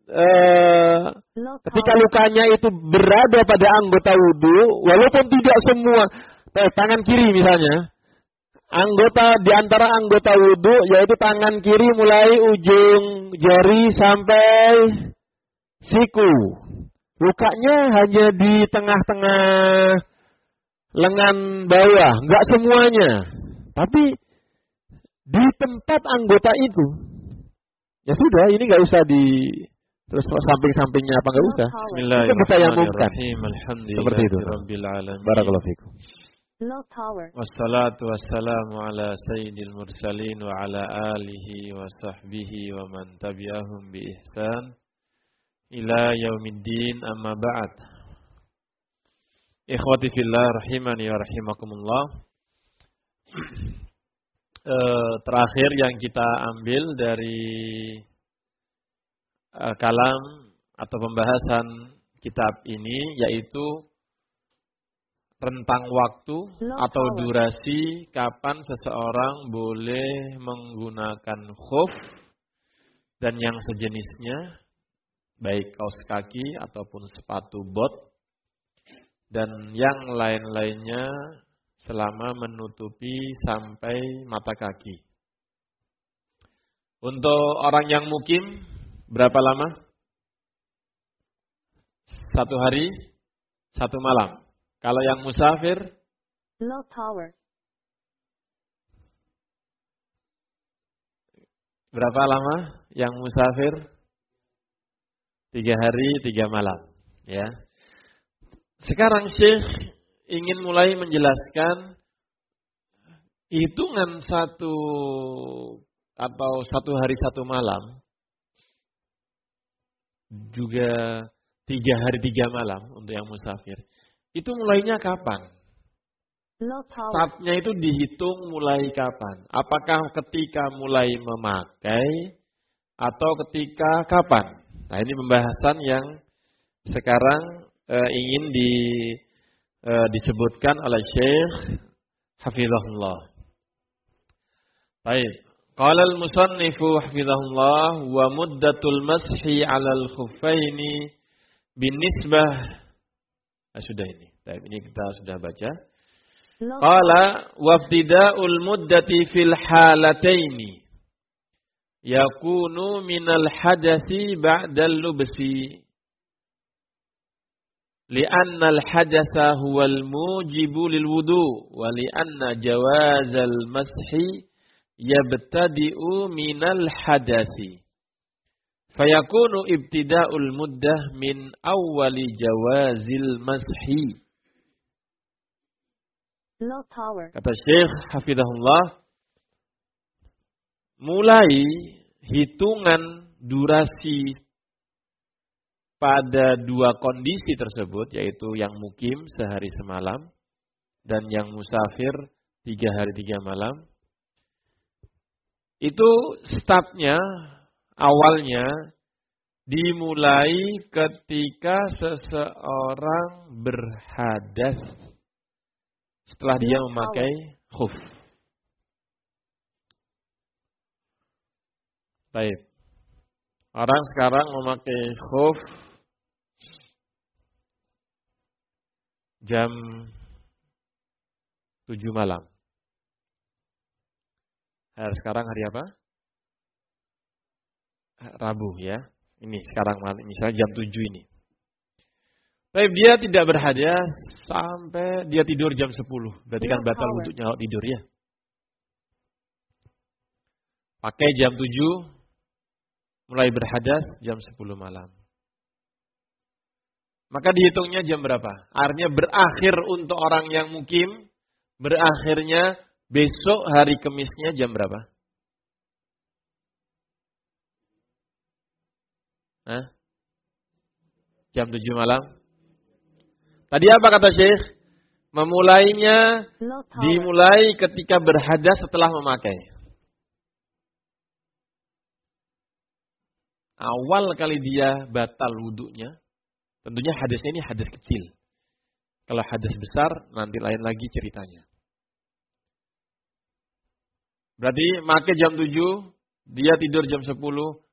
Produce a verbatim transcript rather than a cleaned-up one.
eh, ketika lukanya itu berada pada anggota wudu, walaupun tidak semua, eh, tangan kiri misalnya, anggota di antara anggota wudu yaitu tangan kiri mulai ujung jari sampai siku. Lukanya hanya di tengah-tengah lengan bawah, enggak semuanya. Tapi di tempat anggota itu, ya sudah, ini enggak usah di terus samping-sampingnya apa enggak usah. Bismillahirrahmanirrahim. Alhamdulillahi rabbil alamin. Barakallahu fikum. Wassalatu wassalamu ala sayyidil mursalin wa ala alihi wa sahbihi wa man tabi'ahum bi ihsan ila yaumiddin, amma ba'd. Ikhwati fillah rahimani wa rahimakumullah. E, terakhir yang kita ambil dari e, kalam atau pembahasan kitab ini yaitu rentang waktu atau durasi kapan seseorang boleh menggunakan khuf dan yang sejenisnya, baik kaos kaki ataupun sepatu bot dan yang lain-lainnya selama menutupi sampai mata kaki. Untuk orang yang mukim berapa lama? Satu hari, satu malam. Kalau yang musafir? No tower. Berapa lama yang musafir? Tiga hari, tiga malam. Ya. Sekarang Syekh ingin mulai menjelaskan hitungan satu atau satu hari satu malam, juga tiga hari tiga malam untuk yang musafir. Itu mulainya kapan? Startnya itu dihitung mulai kapan? Apakah ketika mulai memakai atau ketika kapan? Nah, ini pembahasan yang sekarang e, ingin di, e, disebutkan oleh Syekh hafizahullah. Baik. Qala al-musannifu hafizahullah wa muddatul mashi 'ala al-khuffaini binisbah. Ah, sudah ini. Baik, ini kita sudah baca. Qala wabtida'ul muddati fil halataini yakunu minal hadathi ba'dal lubsi li'anna al-hadatha huwal mujibu lil wudu wa li'anna jawazal mashi yabtadi'u minal hadathi fayakunu ibtida'ul muddah min awwali jawazil mashi. No tower. Kata Syekh hafizahullah, mulai hitungan durasi pada dua kondisi tersebut, yaitu yang mukim sehari semalam dan yang musafir tiga hari tiga malam, itu startnya, awalnya dimulai ketika seseorang berhadas setelah dia memakai khuf. Baik. Orang sekarang memakai khuf jam tujuh malam. Hari sekarang hari apa? Rabu ya. Ini sekarang misalnya jam tujuh ini. Tapi dia tidak berhadas sampai dia tidur jam sepuluh. Berarti kan batal wudhunya tidur ya. Pakai jam tujuh, mulai berhadas jam sepuluh malam. Maka dihitungnya jam berapa? Artinya berakhir untuk orang yang mukim, berakhirnya besok hari Kemisnya jam berapa? Hah? Jam tujuh malam? Tadi apa kata Syekh? Memulainya dimulai ketika berhadas setelah memakai. Awal kali dia batal wudhunya, tentunya hadasnya ini hadas kecil. Kalau hadas besar, nanti lain lagi ceritanya. Berarti pakai jam tujuh, dia tidur jam sepuluh,